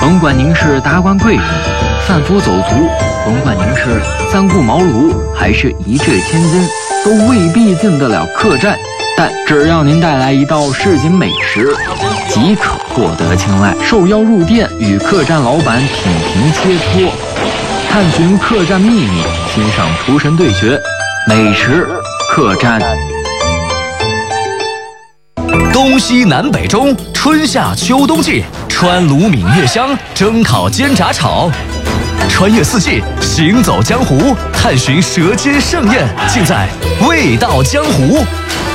甭管您是达官贵人、贩夫走卒，甭管您是三顾茅庐还是一掷千金，都未必进得了客栈。但只要您带来一道市井美食，即可获得青睐。受邀入店，与客栈老板品评切磋，探寻客栈秘密，欣赏厨神对决，美食客栈。 东西南北中，春夏秋冬季，川鲁闽粤湘，蒸烤煎炸炒，穿越四季，行走江湖，探寻舌尖盛宴，尽在味道江湖。